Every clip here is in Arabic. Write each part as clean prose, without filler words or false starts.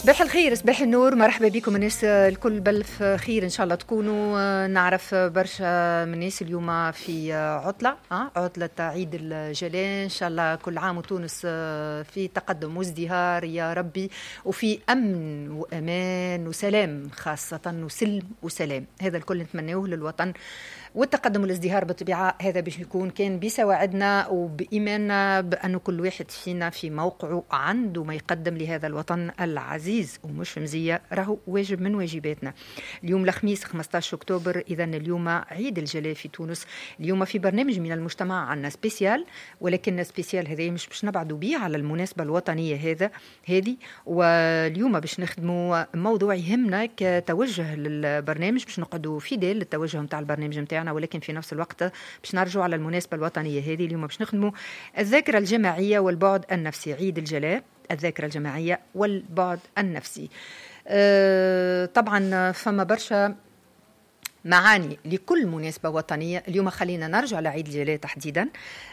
صباح الخير، صباح النور، مرحبا بكم الناس الكل بلف خير ان شاء الله تكونوا. نعرف برشا من الناس اليوم في عطلة عيد الجلاء، ان شاء الله كل عام وتونس في تقدم وازدهار يا ربي، وفي امن وامان وسلام، خاصة وسلم وسلام، هذا الكل نتمناه للوطن. والتقدم والازدهار بالطبيعة هذا باش يكون كان بسواعدنا وبإيماننا بأنه كل واحد فينا في موقعه عنده ما يقدم لهذا الوطن العزيز، ومش مزية راهو واجب من واجباتنا. اليوم الخميس 15 أكتوبر، إذا اليوم عيد الجلاء في تونس. اليوم في برنامج من المجتمع عنا سبيسيال، ولكن سبيسيال هذا مش باش نبعدوا بيه على المناسبة الوطنية هذه. واليوم باش نخدموا موضوع يهمنا كتوجه للبرنامج، باش نقعدوا فيديل للتوجه متاع البرنامج متاعنا، ولكن في نفس الوقت باش نرجعوا على المناسبة الوطنية هذه. اليوم باش نخدموا الذاكرة الجماعية والبعد النفسي، عيد الجلاء، الذاكرة الجماعية والبعد النفسي. طبعا فما برشا معاني لكل مناسبة وطنية. اليوم خلينا نرجع لعيد الجلاء تحديدا.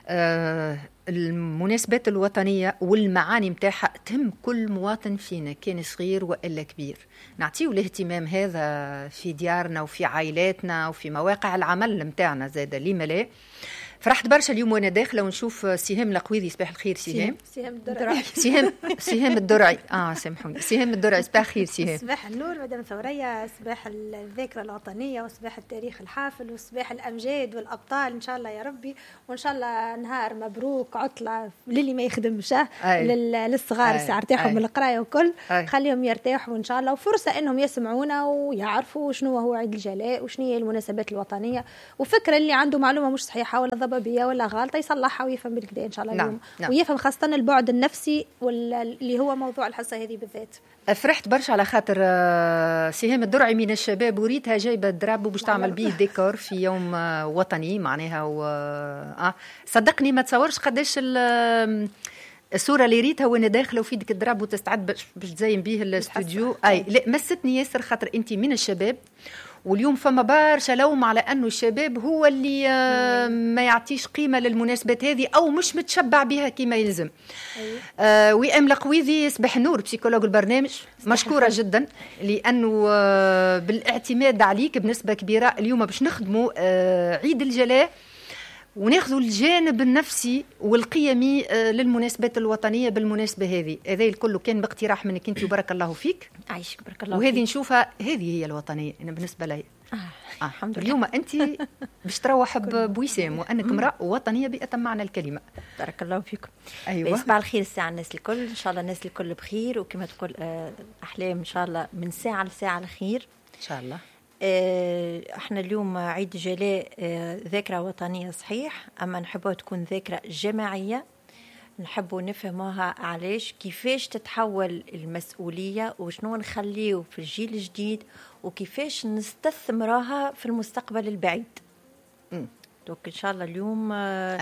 المناسبات الوطنية والمعاني متاعها تهم كل مواطن فينا، كان صغير وإلا كبير. نعطيه الاهتمام هذا في ديارنا وفي عائلاتنا وفي مواقع العمل متاعنا زادة، لما لا. فرحت برشا اليوم وانا داخله ونشوف سهام القويذي. صباح الخير سهام. سهام الدرعي. سهام الدرعي. سامحوني، سهام الدرعي. صباح الخير سهام. صباح النور مدام ثوريه، صباح الذاكره الوطنيه، وصباح التاريخ الحافل، وصباح الامجاد والابطال ان شاء الله يا ربي. وان شاء الله نهار مبروك، عطله للي ما يخدمش، للصغار الساعه ارتاحوا من القرايه وكل، خليهم يرتاحوا ان شاء الله، وفرصه انهم يسمعونا ويعرفوا شنو هو عيد الجلاء وشنو هي المناسبات الوطنيه، وفكره اللي عنده معلومه مش صحيحه ولا ضبابيه ولا غلطه يصلحها ويفهم بالكدا ان شاء الله اليوم. ويفهم خاصه البعد النفسي اللي هو موضوع الحصه هذه بالذات. فرحت برشا على خاطر سهام الدرعي من الشباب، وريتها جايبه الدراب وباش تعمل بيه ديكور في يوم وطني معناها. صدقني ما تصورش قداش الصوره اللي ريتها وانا داخله وفي ديك الدراب وتستعد باش تزين بيه الاستوديو. لا مستني ياسر، خاطر انت من الشباب، واليوم فما برشا لوم على أنه الشباب هو اللي ما يعطيش قيمة للمناسبات هذه أو مش متشبع بها كما يلزم. وئام القويذي، صباح النور، بسيكولوج البرنامج، مشكورة جدا لأنه بالاعتماد عليك بنسبة كبيرة. اليوم باش نخدموا عيد الجلاء وناخذوا الجانب النفسي والقيمي للمناسبات الوطنية. بالمناسبة هذه الكل كان باقتراح منك انت، وبارك الله فيك. عايشك بارك الله. وهذه نشوفها هذه هي الوطنية. أنا بالنسبة لي الحمد لله. اليوم أنت باش تروح بوسام وأنك امرأة وطنية بأتم معنى الكلمة. بارك الله فيكم. أيوة. صباح الخير الساعة الناس الكل، إن شاء الله الناس الكل بخير، وكما تقول أحلام إن شاء الله من ساعة لساعة الخير إن شاء الله. احنا اليوم عيد جلاء، ذاكرة وطنية صحيح، أما نحبها تكون ذاكرة جماعية. نحبوا نفهموها علاش، كيفاش تتحول المسؤولية، وشنو نخليه في الجيل الجديد، وكيفاش نستثمرها في المستقبل البعيد. دوك إن شاء الله اليوم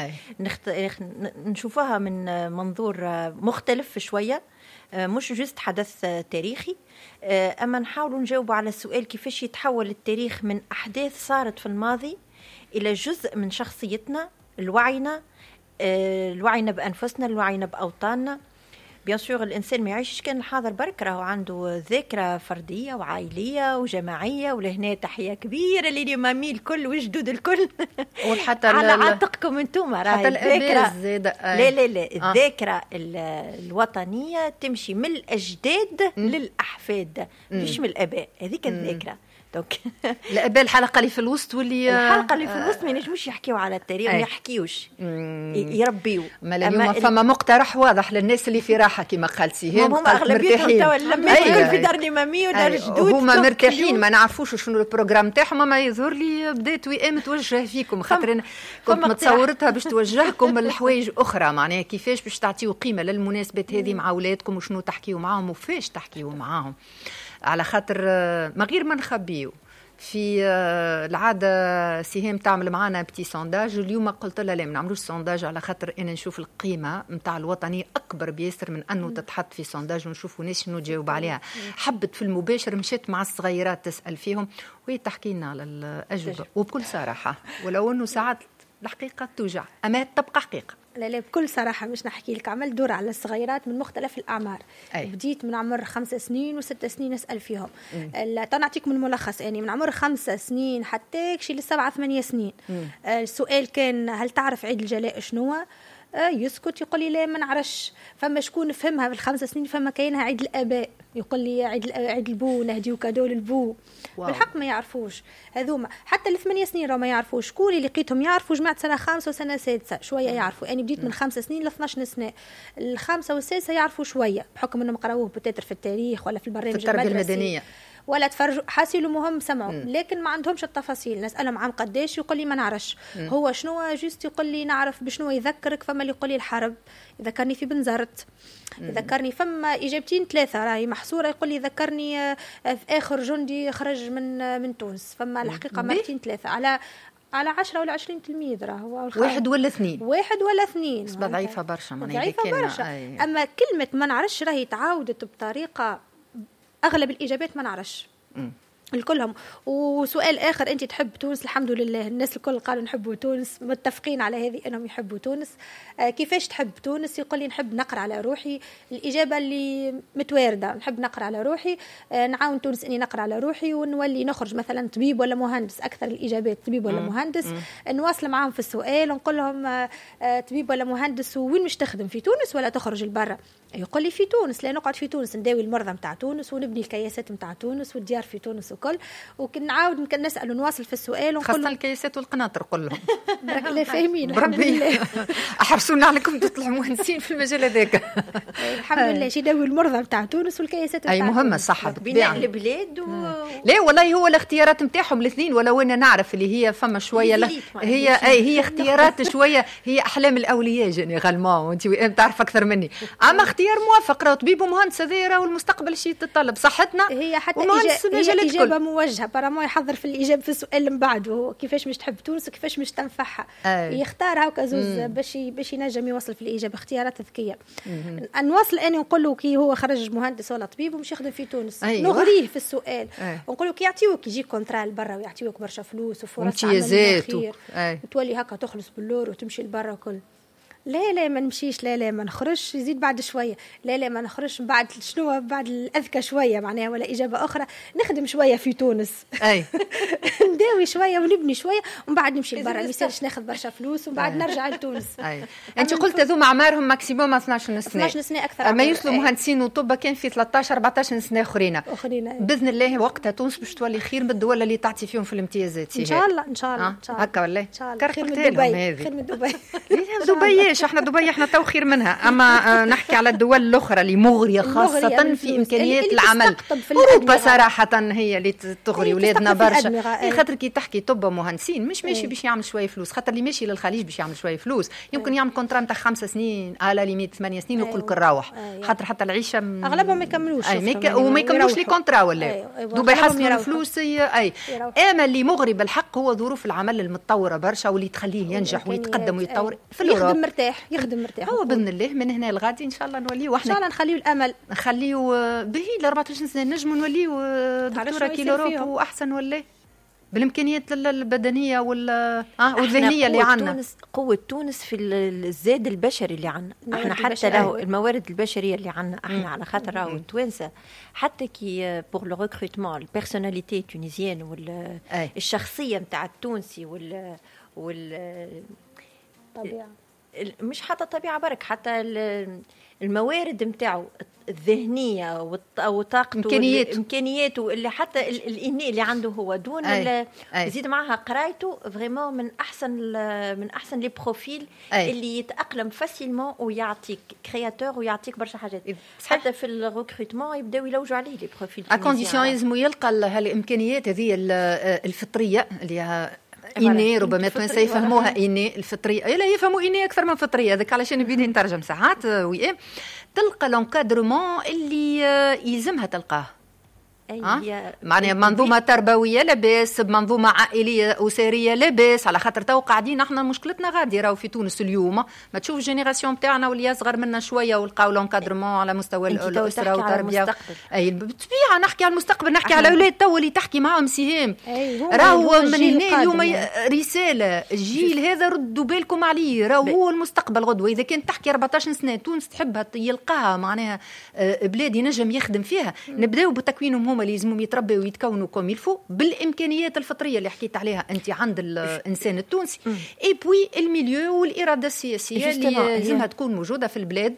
نشوفها من منظور مختلف شوية، مش جست حدث تاريخي، أما نحاول نجاوب على السؤال كيفاش يتحول التاريخ من أحداث صارت في الماضي إلى جزء من شخصيتنا، الوعينا بأنفسنا، الوعينا بأوطاننا. بيان سور الإنسان ما يعيش كان الحاضر برك، راهو عنده ذاكرة فردية وعائلية وجماعية. ولهنا تحية كبيرة للمامي الكل والجدود الكل وحتى على عاتقكم انتم. راهي الذاكرة لا الذاكرة الوطنية تمشي من الأجداد للأحفاد، مش من الآباء. هذيك الذاكرة. الاباء الحلقه اللي في الوسط، واللي الحلقه اللي في الوسط ما ينجموش يحكيوا على التاريخ، ما يحكيوش، يربيوا. اليوم فما مقترح واضح للناس اللي في راحه كما قالت سهام، هم اغلبيتهم توا لما يكون في دار الاماميه ودار الجدود هما مرتاحين، ما نعرفوش شنو البروغرام تاعهم. ما يظهر لي بدات وئام توجه فيكم، خاطر كنت متصورتها باش توجهكم الحوايج اخرى، معناها كيفاش باش تعطيوا قيمه للمناسبات هذه مع اولادكم، وشنو تحكيوا معاهم وفاش تحكيوا معاهم. على خاطر ما غير ما نخبيو في العاده سهام تعمل معنا بتي سونداج. اليوم قلت لها لا ما نعملوش سونداج، على خاطر انا نشوف القيمه نتاع الوطني اكبر بياسر من انه تتحط في سونداج ونشوفوا ناس شنو تجاوب عليها. حبت في المباشر مشيت مع الصغيرات تسال فيهم وهي تحكي لنا على الاجوبه وبكل صراحه، ولو انه ساعات الحقيقه توجع، اما تبقى حقيقه. لا بكل صراحة مش نحكي لك، عملت دور على الصغيرات من مختلف الأعمار. بديت من عمر 5 سنين و6 سنين نسأل فيهم. نعطيكم الملخص، يعني من عمر 5 سنين حتى شي ل7 8 سنين. السؤال كان هل تعرف عيد الجلاء شنو؟ يسكت يقول لي لا ما نعرفش. فما شكون فهمها بال5 سنين، فما كاينها عيد الآباء يقول لي عيد البو نهديو كادو للبو. بالحق ما يعرفوش هذوما، حتى ال8 سنين راه ما يعرفوش. شكون اللي لقيتهم يعرفوا جماعة سنة 5 وسنة 6 شوية يعرفوا. يعني بديت من 5 سنين ل 12 سنة. ال5 وال6 يعرفوا شوية بحكم انهم قراوه بتاتر في التاريخ ولا في البرنامج في التربية المدنية ولا تفرجوا حاسيلوا مهم سمعوا. لكن ما عندهمش التفاصيل. نسألهم عام قداش يقول لي ما نعرفش. هو شنو جوست يقول لي نعرف بشنو يذكرك. فما اللي يقول لي الحرب يذكرني في بنزرت، يذكرني فما إجابتين 3 راهي محصورة. يقول لي ذكرني في آخر جندي خرج من تونس. فما الحقيقة مرتين 3 على 10 ولا 20 تلميذ راهو. 1 ولا 2 1 ولا 2 صبا ضعيفة برشا. ضعيفة برشا. أما كلمة ما نعرفش راهي تعاودت بطريقة أغلب الإجابات ما نعرفش الكلهم. وسؤال آخر، أنت تحب تونس؟ الحمد لله الناس الكل قالوا نحبوا تونس، متفقين على هذه أنهم يحبوا تونس. كيفاش تحب تونس؟ يقول لي نحب نقرأ على روحي. الإجابة اللي متواردة نحب نقرأ على روحي، نعاون تونس أني نقرأ على روحي ونولي نخرج مثلا طبيب ولا مهندس. أكثر الإجابات طبيب ولا مهندس. نواصل معهم في السؤال ونقول لهم طبيب ولا مهندس وين مش تخدم، في تونس ولا تخرج لبرا؟ يقول لي في تونس. لا نقعد في تونس نداوي المرضى متاع تونس ونبني الكياسات متاع تونس والديار في تونس وكل. وكنعاود نسأل ونواصل في السؤال ونقول خاصة الكياسات والقناطر قول لهم لا فاهمين بربي احرصونا عليكم تطلعوا مهندسين في المجال هذاك. الحمد لله شي داوي المرضى متاع تونس والكياسات اي مهمة صح بناء البلاد لا والله هو الاختيارات نتاعهم الاثنين. ولو انا نعرف اللي هي فما شوية هي اختيارات شوية هي احلام الاولياء جينيرالمون وانت تعرف اكثر مني. اما اختيار موافق راه طبيب ومهندس هذا والمستقبل شيء تتطلب صحتنا. هي حتى هي إجابة موجهة برامو يحضر في الإجابة في السؤال من بعده كيفاش مش تحب تونس وكيفاش مش تنفعها. يختارها وكزوز باش ينجم يوصل في الإجابة. اختيارات ذكية. نواصل أنا نقول له كي هو خرج مهندس ولا طبيب ومش يخدم في تونس. نغريه في السؤال ونقول له كي يعطيوك يجيك كونترال برا ويعطيوك برشا فلوس وفرص عمل خير وتولي هكا تخلص باللور وتمشي لبرا وكل. لا ما نمشيش. لا ما نخرجش. يزيد بعد شويه. لا ما نخرجش بعد شنو بعد الاذكى شويه معناها ولا اجابه اخرى. نخدم شويه في تونس. نداوي شويه ونبني شويه ومن بعد نمشي لبرا. ما يصيرش ناخذ برشا فلوس ومن بعد نرجع لتونس. انت قلت هذوما اعمارهم ماكسيموم 12 سنه. 12 سنه اكثر. اما يوصلوا مهندسين وطب كان في 13 14 سنه اخرين. باذن الله وقتها تونس باش تولي خير من الدول اللي تعطي فيهم في الامتيازات. ان شاء الله هكا ولا خير من دبي. خير من دبي. دبي احنا دبي احنا تو خير منها. اما نحكي على الدول الاخرى اللي مغريه خاصه في امكانيات العمل. اوروبا صراحه هي اللي تغري ولادنا برشا. خاطر كي تحكي طب ومهندسين مش ماشي باش يعمل شويه فلوس. خاطر اللي ماشي للخليج باش يعمل شويه فلوس يمكن يعمل كونترا نتاع 5 سنين على ليميت 8 سنين ويقول لك نروح. خاطر حتى العيشه اغلبهم ما يكملوش وما يكملوش لي كونترا ولا دوبا يحصلوا الفلوس. اما اللي مغري بالحق هو ظروف العمل المتطوره برشا واللي تخليه ينجح ويتقدم ويتطور في الأوروب. يخدم مرتاح. هو باذن الله من هنا لغادي ان شاء الله نوليو ان شاء الله نخليو الامل نخليو به ل 24 سنه نجموا نوليو دكتوره كي الأوروب واحسن ولا بالامكانيات البدنيه والذهنيه اللي عندنا. قوه تونس في الزاد البشري اللي عندنا احنا حتى له الموارد البشريه اللي عندنا احنا على خاطر راهو التوانسه حتى كي بور لو ريكروتمون البيرسوناليتي تونيزيان الشخصيه نتاع التونسي طبيعه مش حتى الطبيعه برك حتى الموارد نتاعو الذهنيه وطاقته امكانياته اللي حتى الاناء اللي عنده هو دون يزيد معها قرايته فريمون من احسن لي بروفيل اللي يتاقلم فاسيلمون ويعطيك كرياتور ويعطيك برشا حاجات. حتى في الريكروتمون يبداو يلوجوا عليه لي بروفيل اكونديسيون يلزموا يلقى هالامكانيات هذه الفطريه اللي إني ربما التوانسة يفهموها إني الفطرية لا يفهموا إني أكثر من فطرية ذاك علشان بيني نترجم ساعات تلقى لونكادرمون اللي يلزمها تلقاه. معناها منظومه تربويه لاباس، بمنظومه عائليه اسريه لاباس، على خاطر تو قاعدين احنا مشكلتنا غادي راهو في تونس اليوم. ما تشوف الجينيراسيون نتاعنا واللي اصغر منا شويه ولقاو لونكادرمون على مستوى الاسره والتربيه. اي بالطبيعه نحكي على المستقبل، نحكي على اولاد تو اللي تحكي معاهم سهام. راهو من هنا اليوم رساله الجيل هذا ردوا بالكم عليه، راهو هو المستقبل غدوه. اذا كنت تحكي 14 سنه تونس تحبها يلقاها معناها بلاد ينجم يخدم فيها، نبداو بتكوينهم هما اللي لازمهم يتربوا ويتكونوا كوم يلفو بالامكانيات الفطريه اللي حكيت عليها انت عند الانسان التونسي. اي بوي الميليو والاراده السياسيه اللي لازمها تكون موجوده في البلاد.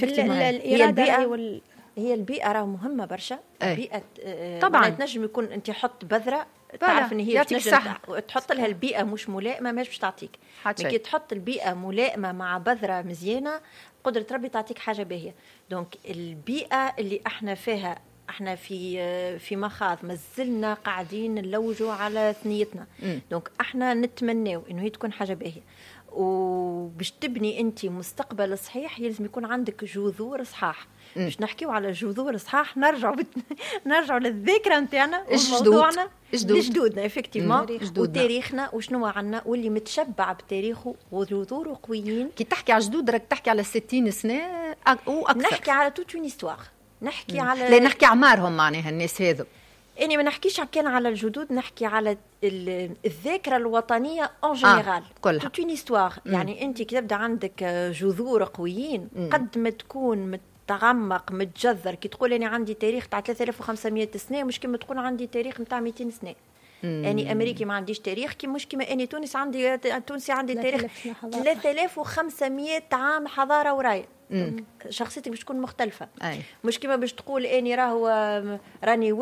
هي البيئه راه مهمه برشا. البيئه طبعا تنجم يكون انت حط بذره تعرف ان هي تحط لها البيئه مش ملائمه ماش باش تعطيك، كي تحط البيئه ملائمه مع بذره مزيانه قدرة ربي تعطيك حاجه باهيه. دونك البيئه اللي احنا فيها، احنا في مخاض مازلنا قاعدين نلوجوا على ثنيتنا. دونك احنا نتمناو انه هي تكون حاجه باهيه، وباش تبني انت مستقبل صحيح يلزم يكون عندك جذور صحاح. باش نحكيو على جذور صحاح نرجعوا للذاكره نتاعنا وموضوعنا لجدودنا افكتيفمون وتاريخنا وشنو عندنا واللي متشبع بتاريخه وجذوره قويين. كي تحكي على جدود راك تحكي على 60 سنه واكثر. نحكي على توت اون استوار، نحكي على لا نحكي اعمارهم معناها الناس هذو. اني ما نحكيش كان على الجدود، نحكي على الذاكره الوطنيه اون جينيرال كلها توت اون استوار. يعني انت كي تبدا عندك جذور قويين قد ما تكون متعمق متجذر. كي تقول أنا عندي تاريخ تاع 3500 سنة مش كما تقول عندي تاريخ نتاع 200 سنة. أنا أمريكي ما عنديش تاريخ كي مش كما أنا تونسي عندي تاريخ 3500 عام حضارة ورايا. شخصيتك باش تكون مختلفة. مش كما باش تقول أنا راني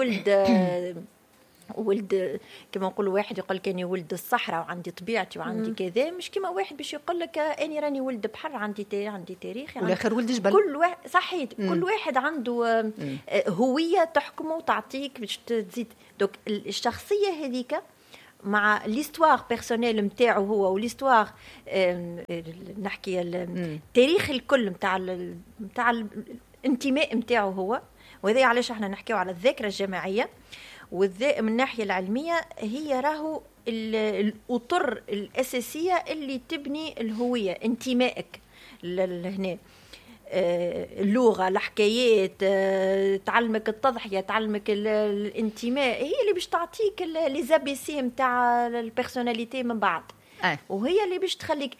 ولد كما نقول واحد يقول لك اني ولد الصحراء وعندي طبيعتي وعندي كذا، مش كما واحد باش يقول لك اني راني ولد بحر عندي تاريخ والاخر ولد جبل. كل واحد صحيت كل واحد عنده هويه تحكمه وتعطيك باش تزيد. دوك الشخصيه هذيك مع ليستوار بيرسونيل نتاعو هو وليستوار نحكي التاريخ الكل نتاع الانتماء نتاعو هو. وهذا علاش احنا نحكيو على الذاكره الجماعيه. من الناحية العلمية هي راهو الأطر الأساسية اللي تبني الهوية انتمائك لهنا. اللغة، الحكايات، تعلمك التضحية، تعلمك الانتماء، هي اللي باش تعطيك لي زابيسي متاع البيرسوناليتي من بعد. وهي اللي باش تخليك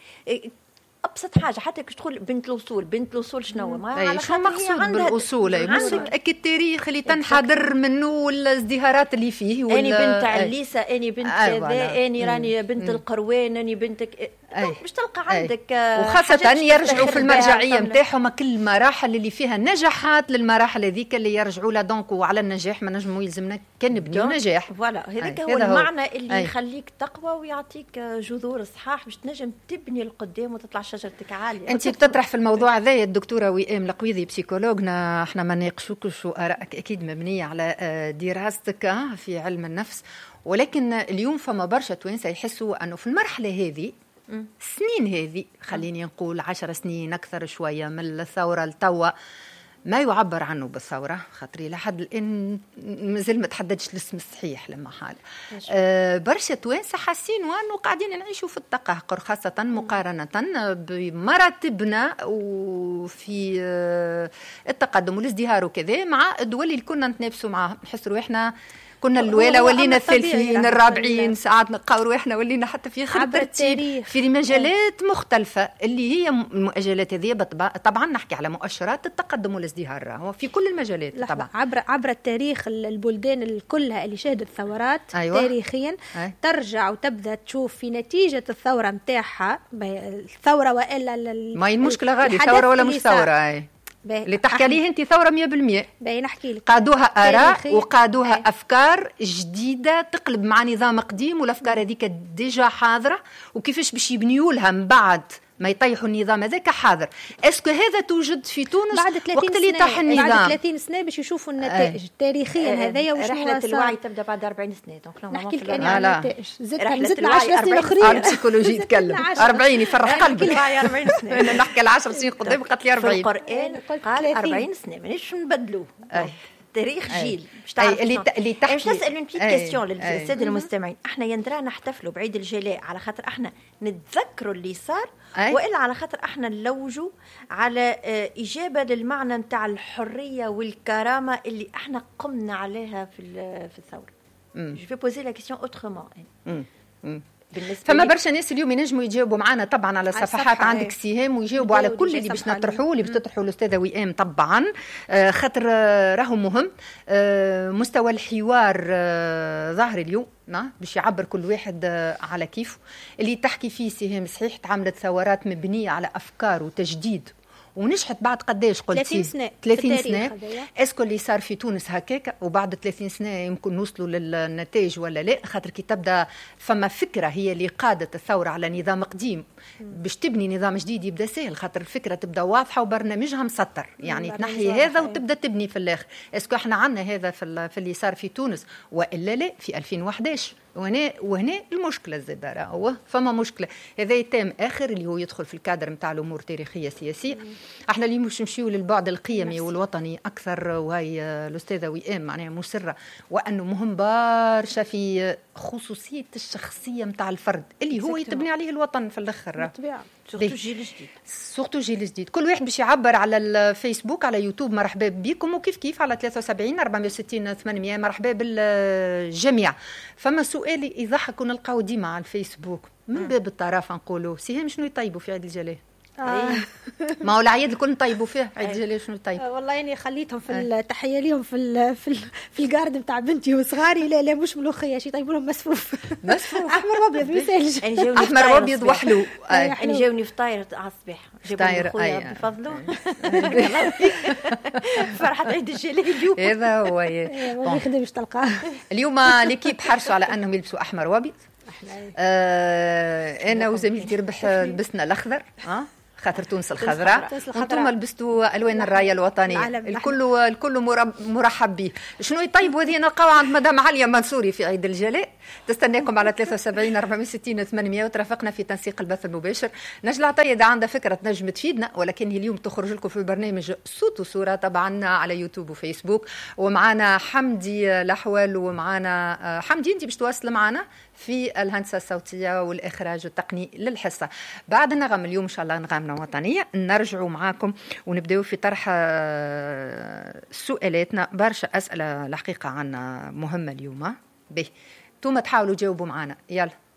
ابسط حاجه حتى كي تقول بنت الاصول شنو ما شو مقصود بالاصول؟ مقصود التاريخ اللي تنحدر منه والازدهارات اللي فيه. اني بنت عليسه، اني بنت كذا، اني راني بنت القروان، اني بنتك باش تلقى عندك وخاصه يرجعوا في المرجعيه نتاعهم كل المراحل اللي فيها نجاحات للمراحل هذيك اللي يرجعوا لها. دونك وعلى النجاح ما نجموا يلزمنا كان نبنيو نجاح. فوالا هذاك هو المعنى اللي يخليك تقوى ويعطيك جذور صحاح باش تنجم تبني القدام وتطلع شجرتك عاليه. انت بتطرح في الموضوع هذا الدكتوره وئام القويذي بسيكولوجنا، احنا ما ناقشوكش وارائك اكيد مبنيه على دراستك في علم النفس، ولكن اليوم فما برشا توانسه يحسوا انه في المرحله هذه السنين هذه خليني نقول 10 سنين أكثر شوية من الثورة لتوا ما يعبر عنه بالثورة، خاطري لحد الآن مازال ما تحددش الاسم الصحيح لما حال. برشا توانسة حاسين وأنه قاعدين نعيشوا في التقهقر، خاصة مقارنة بمراتبنا وفي التقدم والازدهار وكذا مع الدول اللي كنا نتنافسوا معها. نحس روحنا كنا الأولى ولينا الثالثين الرابعين، ساعات نلقاو روحنا ولينا حتى في ترتيب في مجالات مختلفة اللي هي المؤجلات هذه. طبعا نحكي على مؤشرات التقدم والازدهار هو في كل المجالات طبعا. عبر التاريخ البلدان كلها اللي شهدت ثورات تاريخيا ترجع وتبدا تشوف في نتيجة الثورة متاعها الثورة والا ما هي المشكلة غادي ثورة ولا مش ثورة اللي تحكي عليه انت ثوره 100%. نحكي لك قادوها اراء وقادوها افكار جديده تقلب مع نظام قديم، والافكار هذيك ديجا حاضره وكيفاش باش يبنيوا لها من بعد ما يطيحوا النظام هذاك حاضر. اسكو هذا توجد في تونس وقت اللي طاح النظام؟ بعد 30 سنه باش يشوفوا النتائج تاريخيا هذايا وشنو رحله الوعي تبدا بعد 40 سنه. دونك نحكي لك انا على النتائج زدنا 10 سنين اخرين. البسيكولوجي يتكلم 40 يفرح قلبي. الوعي 40 سنه انا نحكي على 10 سنين قدام قالت لي 40. القرآن قال 40 سنه مانيش نبدلوه. تاريخ جيل باش تعرف اللي تحكي. باش نسال اون بيت كيستيون للساده المستمعين. احنا يندرا نحتفلوا بعيد الجلاء على خاطر احنا نتذكروا اللي صار، والا على خاطر احنا نلوجوا على اجابه للمعنى نتاع الحريه والكرامه اللي احنا قمنا عليها في الثوره. جو في بوزي لا كيسيون اوترومون. فما برشا ناس اليوم ينجموا يجاوبوا معنا طبعا على الصفحات. عندك سهام ويجاوبوا على كل اللي باش نطرحوه، اللي باش تطرحوا الاستاذه وئام طبعا، خاطر راهو مهم. مستوى الحوار ظاهر اليوم باش يعبر كل واحد على كيفه. اللي تحكي فيه سهام صحيح، تعملت ثورات مبنيه على افكار وتجديد ونجحت بعد قداش قلت 30 سنة. اسكو اللي صار في تونس هكاك وبعد 30 سنة يمكن نوصلوا للنتائج ولا لا؟ خاطر كي تبدا فما فكرة هي اللي قادت الثورة على نظام قديم باش تبني نظام جديد يبدا سهل، خاطر الفكرة تبدا واضحة وبرنامجها مسطر، يعني تنحي هذا وتبدا تبني في الاخر. اسكو احنا عندنا هذا في اللي صار في تونس والا لا في 2011؟ وهنا المشكله زاد راهو فما مشكله. هذا يتم اخر اللي هو يدخل في الكادر نتاع الامور التاريخيه السياسيه. احنا اللي مش نمشيو للبعد القيمي والوطني اكثر، وهي الاستاذه وئام معناها مسره وانه مهم برشا في خصوصيه الشخصيه نتاع الفرد اللي هو يتبني عليه الوطن في الاخر. بالطبيعه سورتو جيل جديد. كل واحد باش يعبر على الفيسبوك على يوتيوب. مرحبا بكم، وكيف على 73 460 800. مرحبا بالجميع. فما سؤال يضحك ونلقاو ديما على الفيسبوك من باب الطرافه نقولوا سهام شنو يطيبوا في عيد الجلاء؟ ما هو العيد الكل طيبوا فيه عيد الجلاء شنو طيب؟ والله يعني خليتهم في التحيه ليهم في الجارد نتاع بنتي وصغاري. لا مش ملوخيه، شي طيبوا لهم مسفوف احمر وابيض مثالج. احمر وابيض وحلو. انا جاوني فطاير على الصباح، جابوا خويا بفضله فرحه عيد الجلاء اليوم. هذا هو ما يخدمش تلقاه. اليوم ليكيب حرصوا على انهم يلبسوا احمر وابيض. انا وزميلتي ربح لبسنا الاخضر خاطر تونس الخضراء، وانتم لبستوا الوان الرايه الوطنيه. الكل مرحب به. شنو يطيب هذه نلقاو عند مدام عليا منصوري في عيد الجلاء. تستناكم على 73 460 800 وترافقنا في تنسيق البث المباشر. نجلة عطية عندها فكره تنجم تفيدنا، ولكن اليوم تخرج لكم في البرنامج صوت وصوره طبعا على يوتيوب وفيسبوك. ومعنا حمدي الاحوال، ومعنا حمدي انت باش تواصل معنا في الهندسه الصوتيه والاخراج التقني للحصه. بعد النغم اليوم ان شاء الله نغمنا وطنيه نرجعوا معاكم ونبداو في طرح سؤالاتنا. برشا اسئله الحقيقه عنا مهمه اليوم. به انتم تحاولوا تجاوبوا معنا. يلا